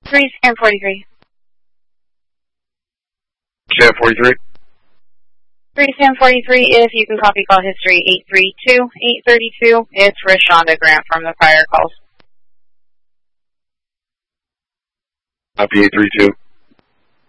3 Sam 43. Sam 43. 3 Sam 43, if you can copy call history 832-832, it's Rashonda Grant from the prior calls. Copy 832.